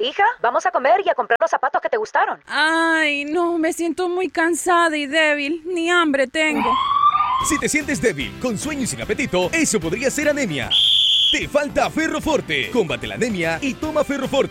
Hija, vamos a comer y a comprar los zapatos que te gustaron. Ay, no, me siento muy cansada y débil. Ni hambre tengo. Si te sientes débil, con sueño y sin apetito, eso podría ser anemia. Te falta Ferroforte. Combate la anemia y toma Ferroforte.